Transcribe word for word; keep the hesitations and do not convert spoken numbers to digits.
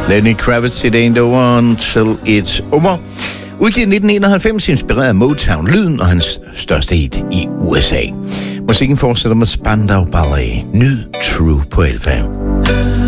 Lenny Kravitz, It Ain't Over Till It's Over. Udgivet i nitten enoghalvfems, inspireret af Motown-lyden og hans største hit i U S A. Musikken fortsætter med Spandau Ballet. Nyd True på L fem.